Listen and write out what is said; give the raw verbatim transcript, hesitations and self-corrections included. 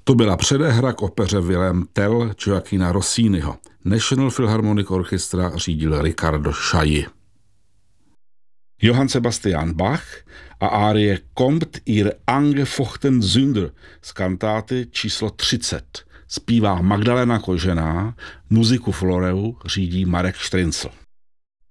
To byla předehra k opeře Wilhelm Tell Gioacchina Rossiniho. National Philharmonic Orchestra řídil Riccardo Chailly. Johann Sebastian Bach a árie Kommt ihr angefochten Sünder z kantáty číslo třicet. Zpívá Magdalena Kožená, muziku Floreu řídí Marek Štryncl.